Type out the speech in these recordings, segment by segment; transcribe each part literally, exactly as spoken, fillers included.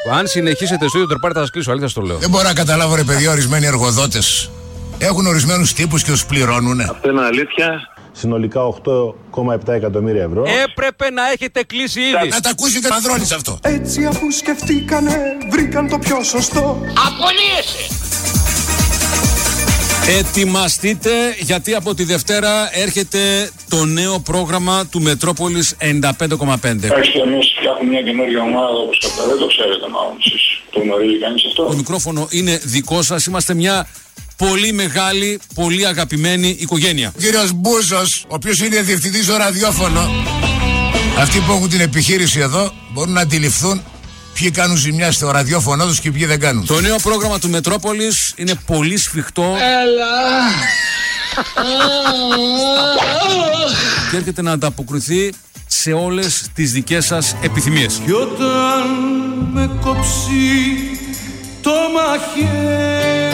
Αν συνεχίσετε στο ίδιο τροπάρι θα σας κλείσω, αλήθεια στο λέω. Δεν μπορώ να καταλάβω, ρε παιδιά, ορισμένοι εργοδότες έχουν ορισμένους τύπους και τους πληρώνουνε. Αυτό είναι αλήθεια. Συνολικά οκτώ κόμμα επτά εκατομμύρια ευρώ. Έπρεπε να έχετε κλείσει ήδη. Να τα ακούσει και Μανδρώνης αυτό. Έτσι αφού σκεφτήκανε, βρήκαν το πιο σωστό. Απολύεσαι! Ετοιμαστείτε, γιατί από τη Δευτέρα έρχεται το νέο πρόγραμμα του Μετρόπολης ενενήντα πέντε κόμμα πέντε. Εντάξει, εμείς φτιάχνουμε μια καινούργια ομάδα, όπως κατά δεν το ξέρετε μάλλον εσείς. Το γνωρίζει κανείς αυτό. Το μικρόφωνο είναι δικό σας, είμαστε μια πολύ μεγάλη, πολύ αγαπημένη οικογένεια. Ο κύριος Μπούζος, ο οποίος είναι διευθυντής στο ραδιόφωνο, αυτοί που έχουν την επιχείρηση εδώ μπορούν να αντιληφθούν ποιοι κάνουν ζημιά στο ραδιόφωνο τους και ποιοι δεν κάνουν. Το νέο πρόγραμμα του Μετρόπολης είναι πολύ σφιχτό. Έλα! Και έρχεται να ανταποκριθεί σε όλες τις δικές σας επιθυμίες. Κι όταν με κόψει το μαχαίρι.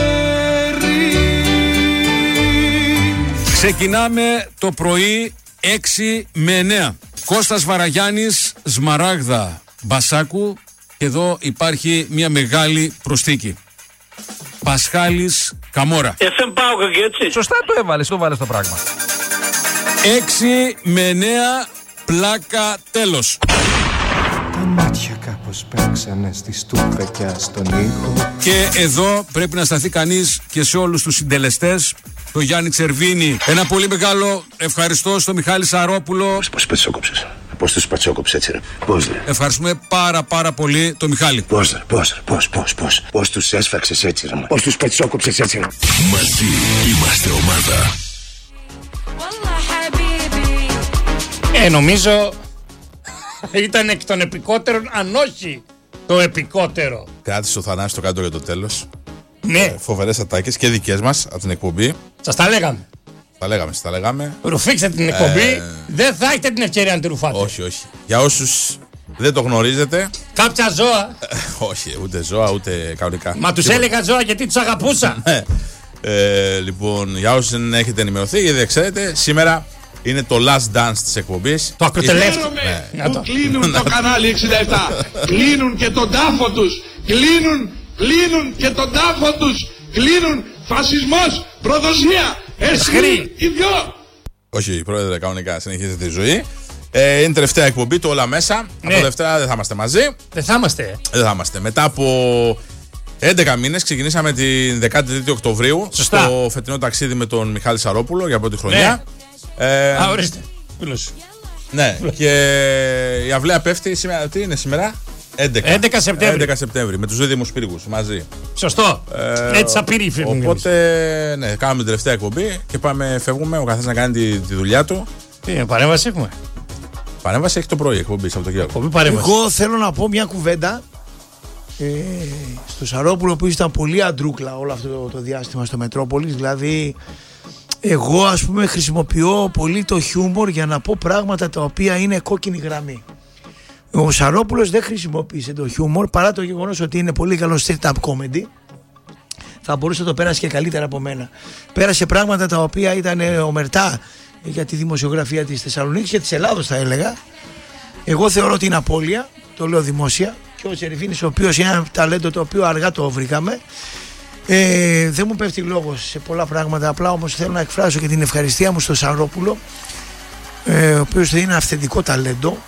Ξεκινάμε το πρωί έξι με εννέα. Κώστας Βαραγιάννης, Σμαράγδα Μπασάκου. Και εδώ υπάρχει μια μεγάλη προσθήκη. Πασχάλης Καμόρα. εφ εμ Πάοκ και έτσι. Σωστά το έβαλες, το βάλες το πράγμα. έξι με εννέα, πλάκα τέλος. Τα μάτια κάπως παίξανε στη στουφεκιά στον ήχο. Και εδώ πρέπει να σταθεί κανείς και σε όλους τους συντελεστές. Το Γιάννη Τσερβίνη. Ένα πολύ μεγάλο ευχαριστώ στο Μιχάλη Σαρόπουλο. Πώς πατσόκοψες. Πώς τους πατσόκοψες έτσι ρε. Πώς ρε. Ευχαριστούμε πάρα πάρα πολύ το Μιχάλη. Πώς ρε. Πώς ρε. Πώς. Πώς. Πώς. Πώς τους έσφαξες έτσι ρε. Πώς τους πατσόκοψες έτσι ρε. Μαζί είμαστε ομάδα. Ε, νομίζω ήταν εκ των επικότερων, αν όχι το επικότερο. Κράτησε ο Θανάσης το κάτω για το τέλος. Ναι. Ε, φοβερές ατάκες και δικές μας από την εκπομπή. Σας τα λέγαμε. Τα λέγαμε, σας τα λέγαμε. Ρουφήξτε την εκπομπή. Ε... Δεν θα έχετε την ευκαιρία να τη ρουφάτε. Όχι, όχι. Για όσους δεν το γνωρίζετε. Κάποια ζώα. Όχι, ούτε ζώα, ούτε κανονικά. Μα τους έλεγα ζώα γιατί τους αγαπούσα. ε, λοιπόν, για όσους δεν έχετε ενημερωθεί, γιατί δεν ξέρετε, σήμερα είναι το last dance της εκπομπής. Το ακροτελεύτηκε. Ναι. Που κλείνουν το κανάλι εξήντα επτά. Κλείνουν και τον τάφο τους. Κλείνουν, κλείνουν και τον τάφο τους. Κλείνουν φασισμός, προδοσία, εσχρή, ιδιό. Όχι, πρόεδρε, κανονικά συνεχίζεται η ζωή. Ε, είναι τελευταία εκπομπή του Όλα Μέσα. Ναι. Από Δευτέρα δεν θα είμαστε μαζί. Δεν θα είμαστε. Δεν θα είμαστε. Μετά από έντεκα μήνες ξεκινήσαμε την δεκάτη τρίτη Οκτωβρίου. Σωστά. Στο φετινό ταξίδι με τον Μιχάλη Σαρόπουλο για πρώτη χρονιά. Ναι. Ε, Α, ορίστε. Φίλος. Ναι, και η αυλαία πέφτει σήμερα. Τι είναι σήμερα? έντεκα. έντεκα Σεπτέμβρη. έντεκα Σεπτέμβρη με τους δίδυμους πύργους μαζί. Σωστό. Ε, Έτσι απειρή φεύγουμε. Οπότε, ναι, κάνουμε την τελευταία εκπομπή και πάμε, φεύγουμε. Ο καθένας να κάνει τη, τη δουλειά του. Τι είναι, παρέμβαση έχουμε? Παρέμβαση έχει το πρωί εκπομπή από το Κυριακό. Εγώ θέλω να πω μια κουβέντα ε, στο Σαρόπουλο που ήταν πολύ αντρούκλα όλο αυτό το, το διάστημα στο Μετρόπολης. Δηλαδή, εγώ ας πούμε χρησιμοποιώ πολύ το χιούμορ για να πω πράγματα τα οποία είναι κόκκινη γραμμή. Ο Σαρόπουλος δεν χρησιμοποίησε το χιούμορ παρά το γεγονός ότι είναι πολύ καλό stand-up comedy. Θα μπορούσε να το πέρασε και καλύτερα από μένα. Πέρασε πράγματα τα οποία ήταν ομερτά για τη δημοσιογραφία της Θεσσαλονίκης και της Ελλάδος, θα έλεγα. Εγώ θεωρώ ότι είναι απώλεια, το λέω δημόσια. Και ο Τσερβίνης, ο οποίος είναι ένα ταλέντο το οποίο αργά το βρήκαμε. Ε, δεν μου πέφτει λόγος σε πολλά πράγματα. Απλά όμως θέλω να εκφράσω και την ευχαριστία μου στον Σαρόπουλο, ε, ο οποίος είναι ένα αυθεντικό ταλέντο.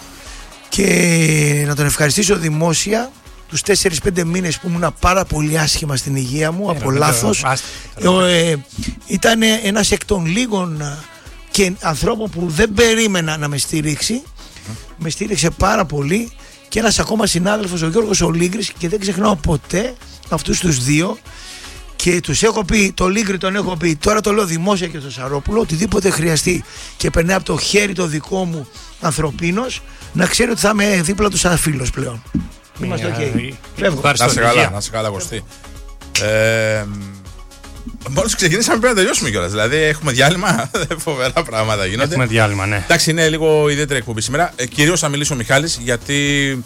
Και να τον ευχαριστήσω δημόσια τους τέσσερις πέντε μήνες που ήμουν πάρα πολύ άσχημα στην υγεία μου, από λάθος. Ε, ήταν ένας εκ των λίγων και ανθρώπων που δεν περίμενα να με στηρίξει. Mm. Με στήριξε πάρα πολύ. Και ένας ακόμα συνάδελφος, ο Γιώργος ο Λίγκρης, και δεν ξεχνάω ποτέ αυτούς τους δύο. Και τους έχω πει, το Λίγκρη τον έχω πει, τώρα το λέω δημόσια και στο Σαρόπουλο, οτιδήποτε χρειαστεί και περνάει από το χέρι το δικό μου ανθρωπίνος, να ξέρει ότι θα είμαι δίπλα του σαν φίλος πλέον. Είμαστε οκ. Okay. Φεύγω. Να σε καλά, να σε καλά, Κωστή. Ε, μόλις ξεκινήσαμε πρέπει να τελειώσουμε κιόλας. Δηλαδή έχουμε διάλειμμα, φοβερά πράγματα γίνονται. Έχουμε διάλειμμα, ναι. Εντάξει, είναι λίγο ιδιαίτερη εκπομπή σήμερα. Ε, κυρίως θα μιλήσει ο Μιχάλης, γιατί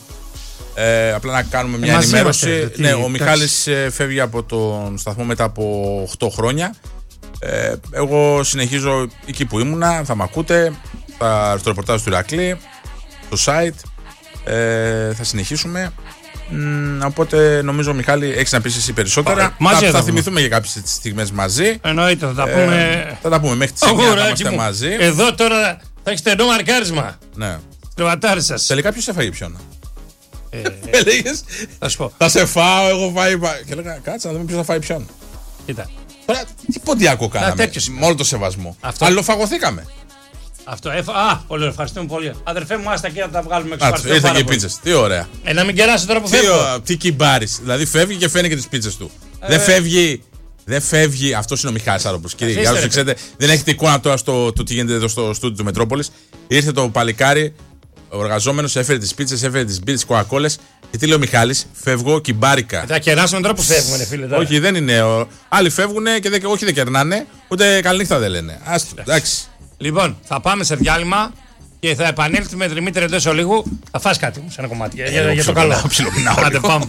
ε, απλά να κάνουμε μια ε, ενημέρωση. Είμαστε, ναι, ο Μιχάλης ε, φεύγει από τον σταθμό μετά από οκτώ χρόνια. Ε, εγώ συνεχίζω εκεί που ήμουνα, θα μ' ακούτε, τα, στο ρεπορτάζ του Ηρακλή, στο site. Ε, θα συνεχίσουμε. Mm, οπότε νομίζω, Μιχάλη, έχεις να πεις εσύ περισσότερα. Μαζί θα, θα, θα θυμηθούμε για κάποιες στιγμές μαζί. Εννοείται, θα τα πούμε. Ε, θα τα πούμε μέχρι τις εννιά θα είμαστε μαζί. Εδώ τώρα θα έχει στενό μαρκάρισμα. Ναι. Κρεβατάρι σας. Τελικά ποιος έφαγε ποιον? Ε, Έλεγες, θα σου πω. θα σε φάω, εγώ φάει. Και έλεγα, κάτσε να δούμε ποιος θα φάει ποιον. Κοίτα. Τώρα, τι ποντιακό κάναμε. Με όλο το σεβασμό. Αυτό... Αλληλοφαγωθήκαμε. Αυτό. Έφα... Α, πολύ ευχαριστούμε πολύ. Αδερφέ μου, άστα και να τα βγάλουμε έξω. Ήρθαν και οι πίτσες. Τι ωραία. Ε, να μην κεράσει τώρα που φεύγω. Τι κυμπάρεις. Δηλαδή φεύγει και φαίνει και τις πίτσες του. Ε... Δεν φεύγει. Δεν φεύγει. Αυτό είναι ο Μιχάλης Άροπλος. Κύριε, για όσους ξέρετε, δεν έχετε εικόνα τώρα στο το τι γίνεται εδώ στο στούντιο του Μετρόπολης. Ήρθε το παλικάρι, ο εργαζόμενος, έφερε τις πίτσες, έφερε τις μπύρες, τις κοκακόλες. Και τι λέει ο Μιχάλης, φεύγω κυμπάρικα. Θα κεράσουμε τώρα που φεύγουμε, ναι, φίλε. Τώρα. Όχι, δεν είναι. Άλλοι φεύγουν και δεν, όχι δεν κερνάνε, ούτε καληνύχτα δεν λένε. Άστο, εντάξει. Λοιπόν, θα πάμε σε διάλειμμα και θα επανέλθουμε με Δημήτρη εντός ολίγου. Θα φας κάτι μου σε ένα κομμάτι. Ε, για, για το καλό. Άντε, πάμε.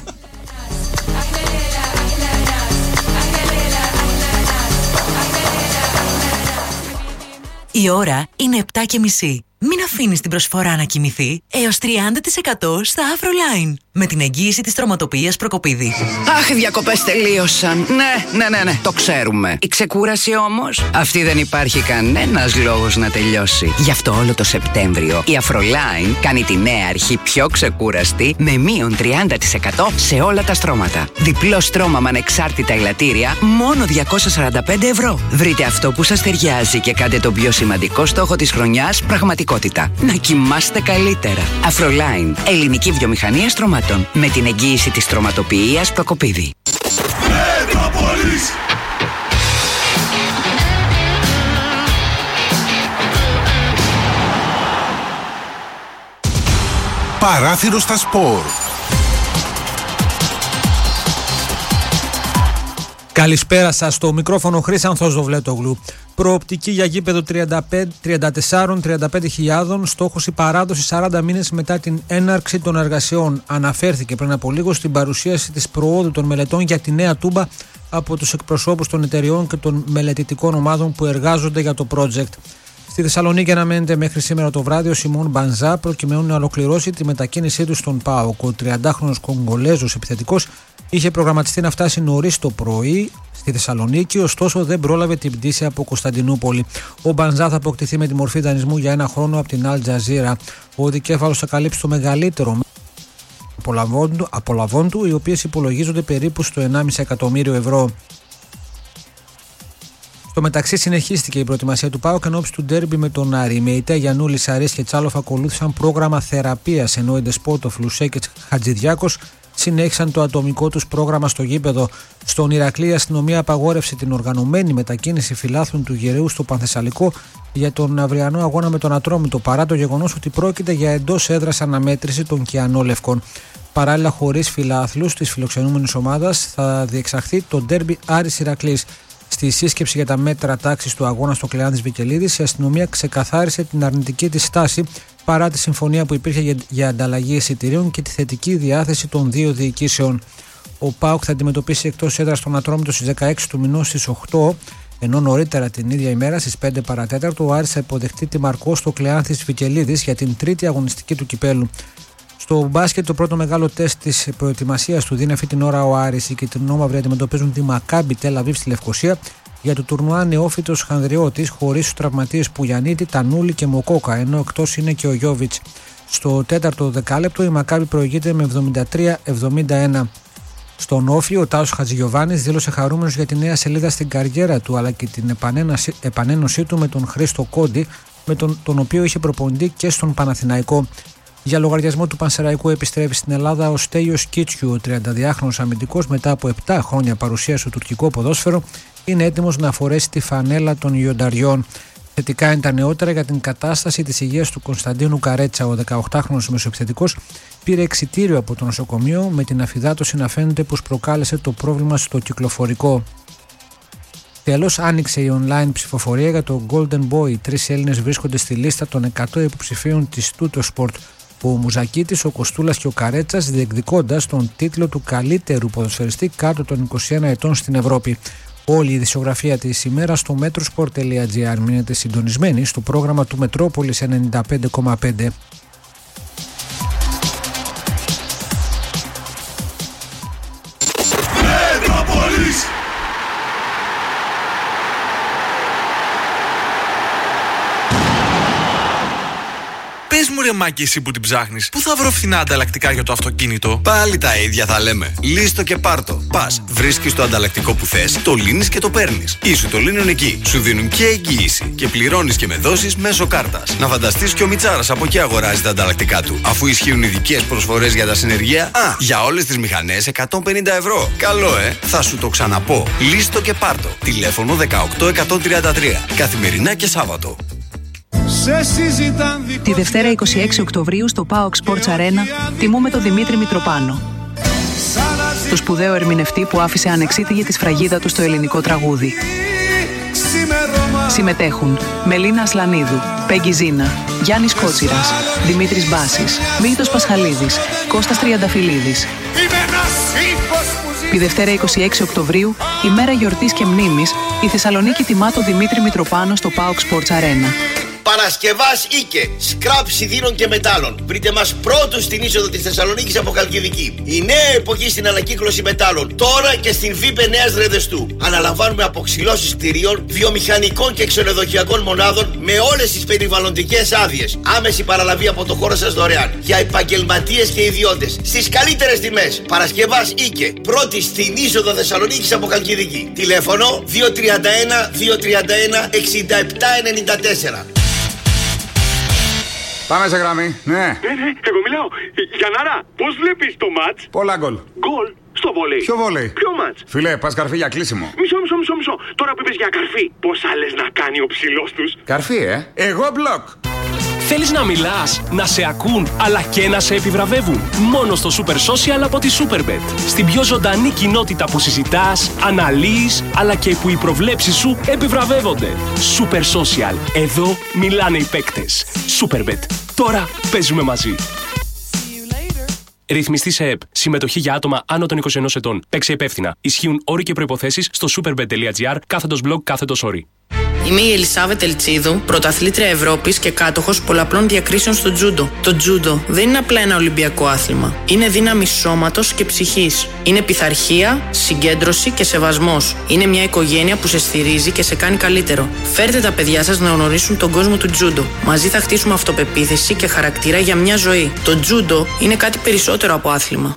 Η ώρα είναι επτά και μισή. Μην αφήνεις την προσφορά να κοιμηθεί έως τριάντα τοις εκατό στα Afroline. Με την εγγύηση της τροματοποιίας Προκοπίδη. Αχ, οι διακοπές τελείωσαν. Ναι, ναι, ναι, ναι, το ξέρουμε. Η ξεκούραση όμως, αυτή δεν υπάρχει κανένας λόγος να τελειώσει. Γι' αυτό όλο το Σεπτέμβριο η Afroline κάνει τη νέα αρχή πιο ξεκούραστη με μείον τριάντα τοις εκατό σε όλα τα στρώματα. Διπλό στρώμα με ανεξάρτητα ελαττήρια, μόνο διακόσια σαράντα πέντε ευρώ. Βρείτε αυτό που σας ταιριάζει και κάντε τον πιο σημαντικό στόχο της χρονιάς πραγματικότητα. Να κοιμάστε καλύτερα. Afroline, ελληνική βιομηχανία στρωμάτων. Με την εγγύηση της τροματοποιίας Προκοπίδη. Παράθυρο στα σπορ. Καλησπέρα σας, στο μικρόφωνο Χρύσανθος Δοβλέτογλου. Προοπτική για γήπεδο τριάντα τέσσερα τριάντα πέντε χιλιάδων, στόχος η παράδοση σαράντα μήνες μετά την έναρξη των εργασιών. Αναφέρθηκε πριν από λίγο στην παρουσίαση της προόδου των μελετών για τη νέα τούμπα από τους εκπροσώπους των εταιριών και των μελετητικών ομάδων που εργάζονται για το project. Στη Θεσσαλονίκη αναμένεται μέχρι σήμερα το βράδυ ο Σιμών Μπανζά προκειμένου να ολοκληρώσει τη μετακίνησή του στον ΠΑΟΚ. Ο τριαντάχρονος Κογκολέζος επιθετικός είχε προγραμματιστεί να φτάσει νωρίς το πρωί στη Θεσσαλονίκη, ωστόσο δεν πρόλαβε την πτήση από Κωνσταντινούπολη. Ο Μπανζά θα αποκτηθεί με τη μορφή δανεισμού για ένα χρόνο από την Αλ Τζαζίρα. Ο δικέφαλος θα καλύψει το μεγαλύτερο απολαβών, απολαβών του, οι οποίες υπολογίζονται περίπου στο ενάμιση εκατομμύριο ευρώ. Στο μεταξύ, συνεχίστηκε η προετοιμασία του ΠΑΟΚ εν ώψη του ντέρμπι με τον Άρη. Με ητέ Γιαννούλη, Σαρής και Τσάλοφ ακολούθησαν πρόγραμμα θεραπείας, ενώ οι Ντεσπότοφ, Λουσέ και Χατζηδιάκος συνέχισαν το ατομικό τους πρόγραμμα στο γήπεδο. Στον Ηρακλή, η αστυνομία απαγόρευσε την οργανωμένη μετακίνηση φιλάθλων του Γεραίου στο Πανθεσσαλικό για τον αυριανό αγώνα με τον Ατρόμητο, παρά το γεγονός ότι πρόκειται για εντός έδρας αναμέτρηση των Κιανόλευκων. Παράλληλα, χωρίς φιλάθλους της φιλοξενούμενης ομάδας, θα διεξαχθεί το ντέρμπι Άρης Ηρακλής. Στη σύσκεψη για τα μέτρα τάξης του αγώνα στο Κλεάνθης Βικελίδης, η αστυνομία ξεκαθάρισε την αρνητική της στάση παρά τη συμφωνία που υπήρχε για, για ανταλλαγή εισιτηρίων και τη θετική διάθεση των δύο διοικήσεων. Ο ΠΑΟΚ θα αντιμετωπίσει εκτός έδρας τον Ατρόμητο στις δεκαέξι του μηνός στις οκτώ, ενώ νωρίτερα την ίδια ημέρα στις πέντε παρά τέταρτο ο Άρης θα υποδεχτεί τη Μαρκό στο Κλεάνθης Βικελίδης για την τρίτη αγωνιστική του κυπέλου. Στο μπάσκετ, το πρώτο μεγάλο τεστ της προετοιμασίας του δίνει αυτή την ώρα ο Άρης. Οι κυτρινόμαυροι αντιμετωπίζουν τη Μακάμπι Τελ Αβίβ στη Λευκοσία για το τουρνουά νεόφυτος Χανδριώτης, χωρίς τους τραυματίες Πουγιανίτη, Τανούλη και Μοκόκα, ενώ εκτός είναι και ο Γιόβιτς. Στο τέταρτο δεκάλεπτο η Μακάμπι προηγείται με εβδομήντα τρία εβδομήντα ένα. Στον Όφη, ο Τάσος Χατζηγιοβάνης δήλωσε χαρούμενος για τη νέα σελίδα στην καριέρα του, αλλά και την επανένωσή του με τον Χρήστο Κόντι, με τον, τον οποίο είχε προπονητή και στον Παναθηναϊκό. Για λογαριασμό του Πανσεραϊκού επιστρέφει στην Ελλάδα ο Στέλιος Κίτσιου, ο τριανταδυάχρονος αμυντικός, μετά από επτά χρόνια παρουσία στο τουρκικό ποδόσφαιρο, είναι έτοιμος να φορέσει τη φανέλα των Ιονταριών. Θετικά είναι τα νεότερα για την κατάσταση της υγείας του Κωνσταντίνου Καρέτσα. Ο δεκαοκτάχρονος μεσοεπιθετικός πήρε εξιτήριο από το νοσοκομείο, με την αφυδάτωση να φαίνεται πως προκάλεσε το πρόβλημα στο κυκλοφορικό. Τέλος, άνοιξε η online ψηφοφορία για το Golden Boy. Οι τρεις Έλληνες βρίσκονται στη λίστα των εκατό υποψηφίων της Tuttosport. Ο Μουζακίτης, ο Κοστούλας και ο Καρέτσας διεκδικώντας τον τίτλο του καλύτερου ποδοσφαιριστή κάτω των είκοσι ένα ετών στην Ευρώπη. Όλη η ειδησιογραφία της ημέρας στο metrosport τελεία gr. Μείνετε συντονισμένοι στο πρόγραμμα του Μετρόπολης ενενήντα πέντε κόμμα πέντε. Άρης! Πες μου ρε Μάκη, εσύ που την ψάχνεις, πού θα βρω φθηνά ανταλλακτικά για το αυτοκίνητο? Πάλι τα ίδια θα λέμε. Λύστο και πάρτο. Πας, βρίσκεις το ανταλλακτικό που θες, το λύνεις και το παίρνεις. Ή σου το λύνουν εκεί. Σου δίνουν και εγγύηση. Και πληρώνεις και με δόσεις μέσω κάρτας. Να φανταστείς και ο Μιτσάρας από εκεί αγοράζει τα ανταλλακτικά του. Αφού ισχύουν ειδικές προσφορές για τα συνεργεία. Α, για όλες τις μηχανές εκατόν πενήντα ευρώ. Καλό, ε! Θα σου το ξαναπώ. Λύστο και πάρτο. Τηλέφωνο δεκαοκτώ εκατόν τριάντα τρία. Καθημερινά και Σάββατο. Τη Δευτέρα είκοσι έξι Οκτωβρίου στο πάοκ Sports Arena τιμούμε τον Δημήτρη Μητροπάνο, το σπουδαίο ερμηνευτή που άφησε ανεξίτηλη τη σφραγίδα του στο ελληνικό τραγούδι. Συμμετέχουν Μελίνα Ασλανίδου, Πέγγι Ζίνα, Γιάννης Κότσιρας, Δημήτρης Μπάσης, Μίλτος Πασχαλίδης, Κώστας Τριανταφυλλίδης. Τη Δευτέρα είκοσι έξι Οκτωβρίου, ημέρα γιορτής και μνήμης, η Θεσσαλονίκη τιμά τον Δημήτρη Μητροπάνο στο πάοκ Sports Arena. Παρασκευάς Ίκε, σκραπ σιδήρων και μετάλλων. Βρείτε μας πρώτους στην είσοδο της Θεσσαλονίκης από Χαλκιδική. Η νέα εποχή στην ανακύκλωση μετάλλων. Τώρα και στην Βίπε Νέας Ρεδεστού. Αναλαμβάνουμε αποξυλώσεις κτηρίων, βιομηχανικών και ξενοδοχειακών μονάδων με όλες τις περιβαλλοντικές άδειες. Άμεση παραλαβή από το χώρο σας δωρεάν. Για επαγγελματίες και ιδιώτες. Στις καλύτερες τιμές. Παρασκευάς Ίκε, πρώτη στην είσοδο Θεσσαλονίκης από Χαλκιδική. Τηλέφωνο δύο τρία ένα δύο τρία ένα εξήντα επτά ενενήντα τέσσερα. Πάμε σε γραμμή, ναι. Ναι, ναι, εγώ μιλάω. Γιαννάρα, πώς βλέπεις το μάτς? Πολλά γκολ. Γκολ στο βόλεϊ. Ποιο βόλεϊ? Ποιο μάτς? Φιλέ, πας καρφί για κλείσιμο. Μισό, μισό, μισό, μισό. Τώρα που είπες για καρφί, πόσα λες να κάνει ο ψηλός τους? Καρφί, ε. Εγώ μπλοκ. Θέλεις να μιλάς, να σε ακούν, αλλά και να σε επιβραβεύουν? Μόνο στο Super Social από τη Superbet. Στην πιο ζωντανή κοινότητα που συζητάς, αναλύεις, αλλά και που οι προβλέψεις σου επιβραβεύονται. Super Social. Εδώ μιλάνε οι παίκτες. Superbet. Τώρα παίζουμε μαζί. Ρυθμιστή σε ΕΠ. Συμμετοχή για άτομα άνω των είκοσι ενός ετών. Παίξε υπεύθυνα. Ισχύουν όροι και προϋποθέσεις στο superbet τελεία gr κάθετος blog κάθετος όροι. Είμαι η Ελισάβετ Ελτσίδου, πρωταθλήτρια Ευρώπης και κάτοχος πολλαπλών διακρίσεων στο τζούντο. Το τζούντο δεν είναι απλά ένα ολυμπιακό άθλημα. Είναι δύναμη σώματος και ψυχής. Είναι πειθαρχία, συγκέντρωση και σεβασμός. Είναι μια οικογένεια που σε στηρίζει και σε κάνει καλύτερο. Φέρτε τα παιδιά σας να γνωρίσουν τον κόσμο του τζούντο. Μαζί θα χτίσουμε αυτοπεποίθηση και χαρακτήρα για μια ζωή. Το τζούντο είναι κάτι περισσότερο από άθλημα.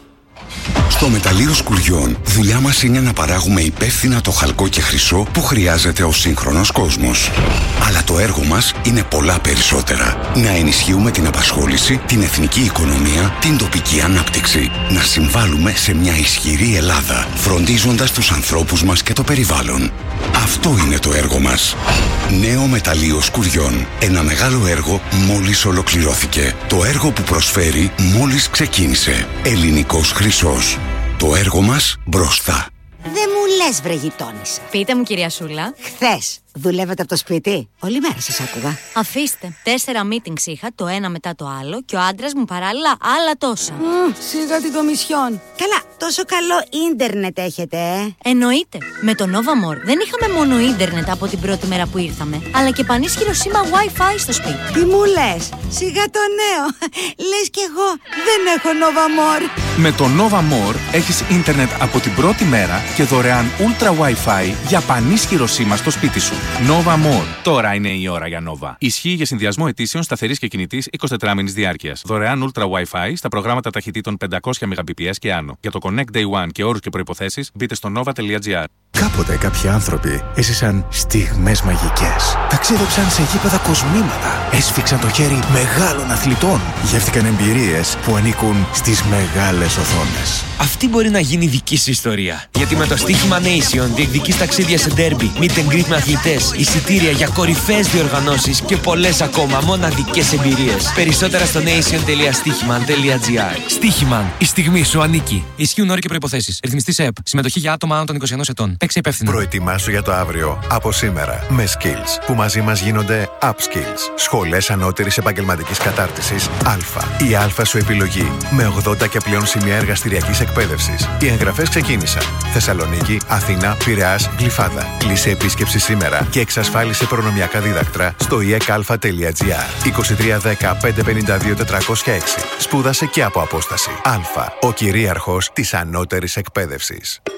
Στο Μεταλλείο Σκουριών, δουλειά μας είναι να παράγουμε υπεύθυνα το χαλκό και χρυσό που χρειάζεται ο σύγχρονος κόσμος. Αλλά το έργο μας είναι πολλά περισσότερα. Να ενισχύουμε την απασχόληση, την εθνική οικονομία, την τοπική ανάπτυξη. Να συμβάλλουμε σε μια ισχυρή Ελλάδα, φροντίζοντας τους ανθρώπους μας και το περιβάλλον. Αυτό είναι το έργο μας. Νέο Μεταλλείο Σκουριών. Ένα μεγάλο έργο μόλις ολοκληρώθηκε. Το έργο που προσφέρει μόλις ξεκίνησε. Ελληνικός χρυσός. Το έργο μας μπροστά. Δεν μου λες βρε γειτόνισσα. Πείτε μου κυρία Σούλα. Χθες δουλεύετε από το σπίτι? Όλη μέρα σας άκουγα. Αφήστε. Τέσσερα meetings είχα, το ένα μετά το άλλο, και ο άντρας μου παράλληλα άλλα τόσα. Mm, σίγα την κομισιόν. Καλά, τόσο καλό ίντερνετ έχετε, ε. Εννοείται. Με το Nova More δεν είχαμε μόνο ίντερνετ από την πρώτη μέρα που ήρθαμε, αλλά και πανίσχυρο σήμα Wi-Fi στο σπίτι. Τι μου λες? Σιγά το νέο. Λες κι εγώ δεν έχω Nova More. Με το Nova More έχεις ίντερνετ από την πρώτη μέρα και δωρεάν Ultra Wi-Fi για πανίσχυρο σήμα στο σπίτι σου. Nova More. Τώρα είναι η ώρα για Nova. Ισχύει για συνδυασμό αιτήσεων σταθερής και κινητής εικοσιτετράμινης διάρκειας. Δωρεάν Ultra Wi-Fi στα προγράμματα ταχυτήτων πεντακόσια μεγαμπιπιες και άνω. Για το Connect Day One και όρους και προϋποθέσεις μπείτε στο nova τελεία gr. Κάποτε κάποιοι άνθρωποι έζησαν στιγμές μαγικές. Ταξίδεψαν σε γήπεδα κοσμήματα. Έσφιξαν το χέρι μεγάλων αθλητών. Γεύτηκαν εμπειρίες που ανήκουν στις μεγάλες οθόνες. Αυτή μπορεί να γίνει δική σου ιστορία. Γιατί με το στοίχημα Nation διεκδικείς ταξίδια σε ντέρμπι, meet and greet με αθλητές, εισιτήρια για κορυφαίες διοργανώσεις και πολλές ακόμα μοναδικές εμπειρίες. Περισσότερα στο nation τελεία στοίχημαν τελεία gr. Στοίχημαν. Η στιγμή σου ανήκει. Ισχύουν όροι και προϋποθέσεις. Ρυθμιστή σε ΕΠ. Συμμετοχή για άτομα άνω των είκοσι ενός ετών. Παίξε υπεύθυνα. Προετοιμάσου για το αύριο από σήμερα με Skills που μαζί μας γίνονται Upskills. Σχολές ανώτερης επαγγελματικής κατάρτισης Α. Η Α σου επιλογή με ογδόντα και πλέον σημεία εργαστηριακής εκπαίδευσης. Οι εγγραφές ξεκίνησαν. Θεσσαλονίκη, Αθήνα, Πειραιάς, Γλυφάδα. Κλείσε επίσκεψη σήμερα και εξασφάλισε προνομιακά δίδακτρα στο ι εκ α τελεία gr. είκοσι τρία δέκα πεντακόσια πενήντα δύο τετρακόσια έξι. Σπούδασε και από απόσταση. Α. Ο κυρίαρχος της ανώτερης εκπαίδευσης.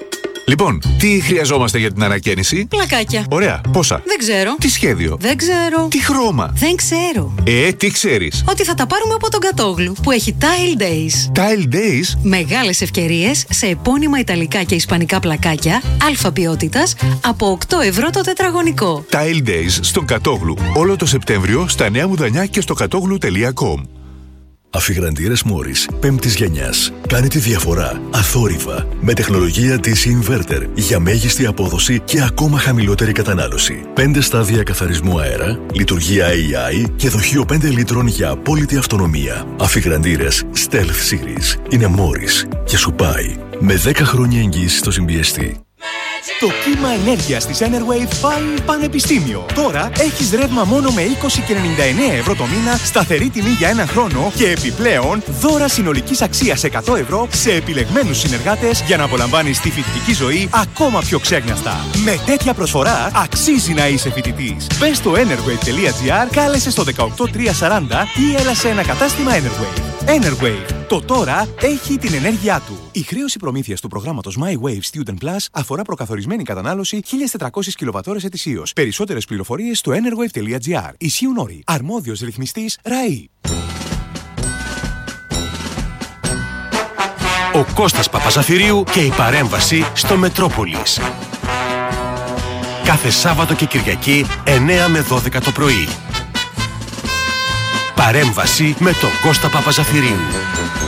Λοιπόν, τι χρειαζόμαστε για την ανακαίνιση? Πλακάκια. Ωραία. Πόσα? Δεν ξέρω. Τι σχέδιο? Δεν ξέρω. Τι χρώμα? Δεν ξέρω. Ε, τι ξέρεις? Ότι θα τα πάρουμε από τον Κατόγλου που έχει Tile Days. Tile Days? Μεγάλες ευκαιρίες σε επώνυμα ιταλικά και ισπανικά πλακάκια αλφα ποιότητας από οκτώ ευρώ το τετραγωνικό. Tile Days στον Κατόγλου. Όλο το Σεπτέμβριο στα Νέα Μουδανιά και στο κατόγλου τελεία κομ. Αφιγραντήρες Μόρις πέμπτης γενιάς. Κάνει τη διαφορά αθόρυβα με τεχνολογία ντι σι Inverter για μέγιστη απόδοση και ακόμα χαμηλότερη κατανάλωση. πέντε στάδια καθαρισμού αέρα, λειτουργία έι άι και δοχείο πέντε λίτρων για απόλυτη αυτονομία. Αφιγραντήρες Stealth Series είναι Μόρις και σου πάει με δέκα χρόνια εγγύηση στο συμπιεστή. Το κύμα ενέργειας της Enerwave πάει πανεπιστήμιο. Τώρα έχεις ρεύμα μόνο με είκοσι και ενενήντα εννέα ευρώ το μήνα, σταθερή τιμή για ένα χρόνο και επιπλέον δώρα συνολικής αξίας εκατό ευρώ σε επιλεγμένους συνεργάτες για να απολαμβάνεις τη φοιτητική ζωή ακόμα πιο ξέγναστα. Με τέτοια προσφορά αξίζει να είσαι φοιτητής. Μπες στο enerwave τελεία gr, κάλεσε στο δεκαοκτώ τριακόσια σαράντα ή έλα σε ένα κατάστημα Enerwave. Enerwave. Το τώρα έχει την ενέργειά του. Η χρέωση προμήθειας του προγράμματος My Wave Student Plus αφορά προκαθορισμένη κατανάλωση χίλιες τετρακόσιες κιλοβατόρες ετησίως. Περισσότερες πληροφορίες στο enerwave τελεία gr. Ισχύουν όροι. Αρμόδιος ρυθμιστής ΡΑΗ. Ο Κώστας Παπαζαφυρίου και η παρέμβαση στο Μετρόπολης. Κάθε Σάββατο και Κυριακή εννέα με δώδεκα το πρωί. Παρέμβαση με τον Κώστα Παπαζαφυρίου.